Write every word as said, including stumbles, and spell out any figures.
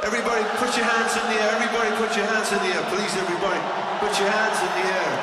Everybody put your hands in the air. Everybody put your hands in the air. Please, everybody, put your hands in the air.